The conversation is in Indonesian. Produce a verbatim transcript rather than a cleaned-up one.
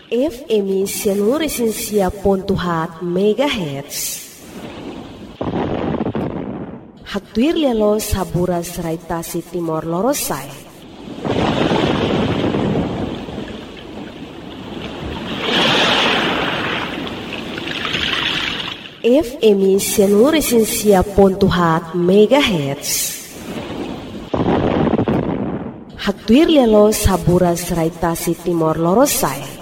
F M Sianuresinsia pontuhat megahertz. Haktuir lelo saburas raitasi Timor Lorosai. F M Sianuresinsia pontuhat megahertz. Haktuir lelo saburas raitasi Timor Lorosai.